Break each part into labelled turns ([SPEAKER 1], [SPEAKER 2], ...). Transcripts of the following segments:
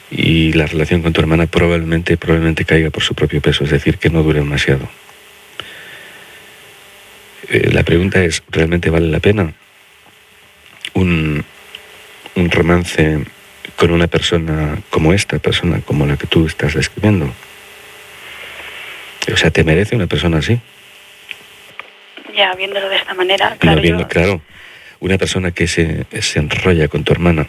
[SPEAKER 1] y la relación con tu hermana probablemente caiga por su propio peso, es decir, que no dure demasiado. La pregunta es, ¿realmente vale la pena un romance con una persona como esta persona, como la que tú estás describiendo? O sea, ¿te merece una persona así?
[SPEAKER 2] Ya, viéndolo de esta manera, claro.
[SPEAKER 1] Claro, una persona que se enrolla con tu hermana.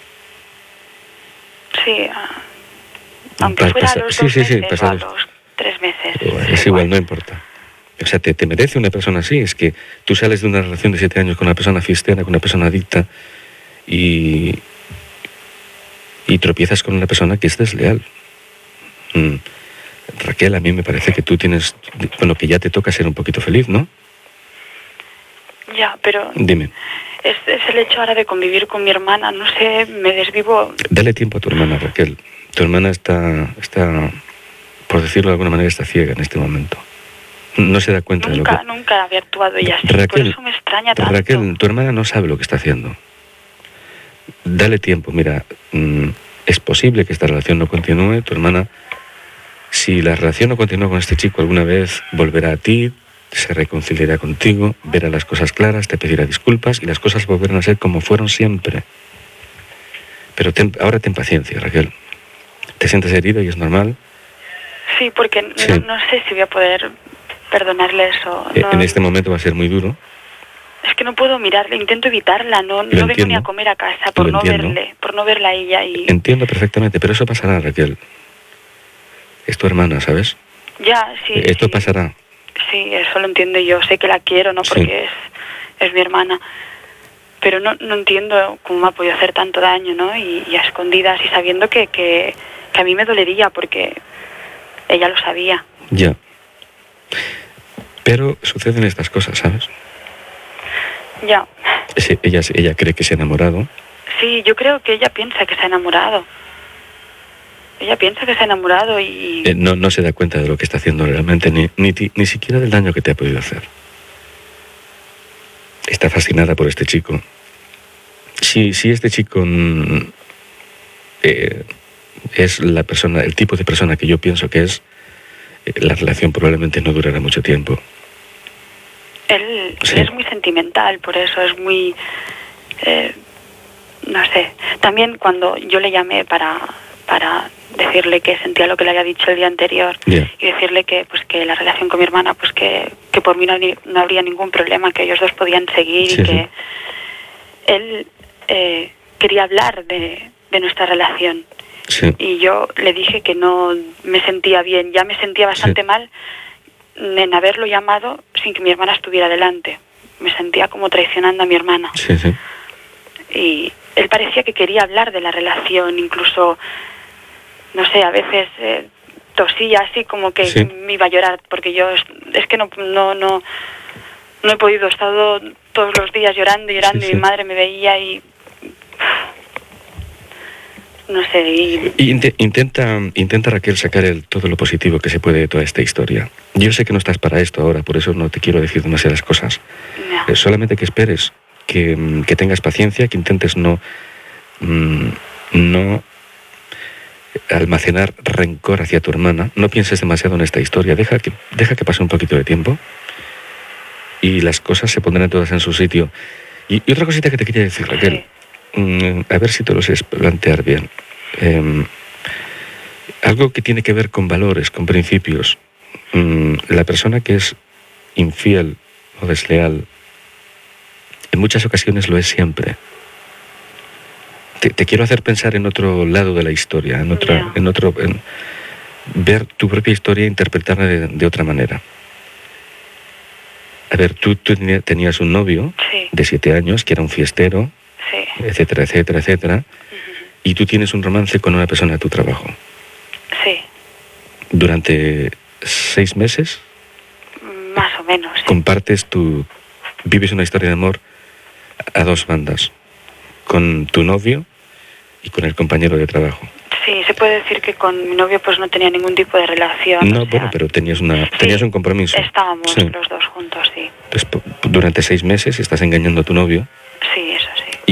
[SPEAKER 2] Sí, aunque fuera a los 2 meses o a los 3 meses.
[SPEAKER 1] Es igual, no importa. O sea, ¿te merece una persona así? Es que tú sales de una relación de 7 años con una persona fiestera, con una persona adicta, y tropiezas con una persona que es desleal. Raquel, a mí me parece que tú tienes... Bueno, que ya te toca ser un poquito feliz, ¿no?
[SPEAKER 2] Ya, pero...
[SPEAKER 1] Dime.
[SPEAKER 2] Es el hecho ahora de convivir con mi hermana, no sé, me desvivo...
[SPEAKER 1] Dale tiempo a tu hermana, Raquel. Tu hermana está, por decirlo de alguna manera, está ciega en este momento. No se da cuenta de lo que...
[SPEAKER 2] Nunca había actuado ella así,
[SPEAKER 1] Raquel,
[SPEAKER 2] por eso me extraña tanto.
[SPEAKER 1] Raquel, tu hermana no sabe lo que está haciendo. Dale tiempo, mira, es posible que esta relación no continúe. Tu hermana, si la relación no continúa con este chico, alguna vez volverá a ti, se reconciliará contigo, verá las cosas claras, te pedirá disculpas y las cosas volverán a ser como fueron siempre. Pero ahora ten paciencia, Raquel. ¿Te sientes herido y es normal?
[SPEAKER 2] Sí, porque no sé si voy a poder perdonarle eso.
[SPEAKER 1] En este momento va a ser muy duro.
[SPEAKER 2] Es que no puedo mirarle, intento evitarla, no vengo ni a comer a casa por no verla a ella.
[SPEAKER 1] Entiendo perfectamente, pero eso pasará, Raquel. Es tu hermana, ¿sabes?
[SPEAKER 2] Ya, sí.
[SPEAKER 1] Esto pasará.
[SPEAKER 2] Sí, eso lo entiendo yo, sé que la quiero, ¿no? Porque es mi hermana. Pero no entiendo cómo me ha podido hacer tanto daño, ¿no? Y a escondidas y sabiendo que a mí me dolería porque ella lo sabía.
[SPEAKER 1] Ya. Pero suceden estas cosas, ¿sabes?
[SPEAKER 2] Ya.
[SPEAKER 1] Sí, ella cree que se ha enamorado.
[SPEAKER 2] Sí, yo creo que ella piensa que se ha enamorado. Ella piensa que se ha enamorado y...
[SPEAKER 1] No se da cuenta de lo que está haciendo realmente, ni siquiera del daño que te ha podido hacer. Está fascinada por este chico. Si este chico es la persona, el tipo de persona que yo pienso que es, la relación probablemente no durará mucho tiempo.
[SPEAKER 2] Él es muy sentimental, por eso es muy... no sé. También cuando yo le llamé para decirle que sentía lo que le había dicho el día anterior y decirle que la relación con mi hermana, pues que por mí no habría ningún problema, que ellos dos podían seguir y que él quería hablar de nuestra relación.
[SPEAKER 1] Sí.
[SPEAKER 2] Y yo le dije que no me sentía bien, ya me sentía bastante mal en haberlo llamado sin que mi hermana estuviera delante. Me sentía como traicionando a mi hermana.
[SPEAKER 1] Sí.
[SPEAKER 2] Y él parecía que quería hablar de la relación, incluso, no sé, a veces tosía así como que me iba a llorar, porque yo es que no he podido, he estado todos los días llorando y mi madre me veía y... No sé,
[SPEAKER 1] Intenta, Raquel, sacar todo lo positivo que se puede de toda esta historia. Yo sé que no estás para esto ahora, por eso no te quiero decir demasiadas cosas. No. Solamente que esperes, que tengas paciencia, que intentes no almacenar rencor hacia tu hermana. No pienses demasiado en esta historia. Deja que pase un poquito de tiempo y las cosas se pondrán todas en su sitio. Y otra cosita que te quería decir, Raquel.
[SPEAKER 2] Sí.
[SPEAKER 1] A ver si te lo sé plantear bien. Algo que tiene que ver con valores, con principios. La persona que es infiel o desleal, en muchas ocasiones lo es siempre. Te quiero hacer pensar en otro lado de la historia, en ver tu propia historia e interpretarla de otra manera. A ver, tú tenías un novio de 7 años que era un fiestero, etcétera, etcétera, etcétera, y tú tienes un romance con una persona de tu trabajo.
[SPEAKER 2] Sí.
[SPEAKER 1] Durante 6 meses.
[SPEAKER 2] Más o menos. Sí.
[SPEAKER 1] Vives una historia de amor a 2 bandas, con tu novio y con el compañero de trabajo.
[SPEAKER 2] Sí, se puede decir que con mi novio pues no tenía ningún tipo de relación.
[SPEAKER 1] No, bueno, pero tenías un compromiso.
[SPEAKER 2] Estábamos los dos juntos, sí.
[SPEAKER 1] Entonces, durante 6 meses estás engañando a tu novio.